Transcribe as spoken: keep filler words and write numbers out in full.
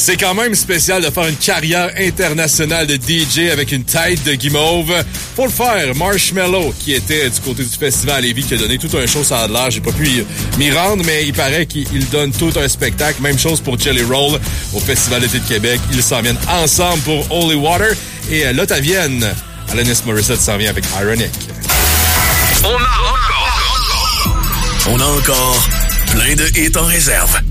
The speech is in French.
C'est quand même spécial de faire une carrière internationale de D J avec une tête de guimauve. Pour le faire, Marshmello, qui était du côté du festival à Lévis, qui a donné tout un show, ça a de l'air. J'ai pas pu m'y rendre, mais il paraît qu'il donne tout un spectacle. Même chose pour Jelly Roll au Festival d'été de Québec. Ils s'en viennent ensemble pour Holy Water. Et euh, Lotavienne, Alanis Morissette s'en vient avec Ironic. On a encore... On a encore plein de hits en réserve.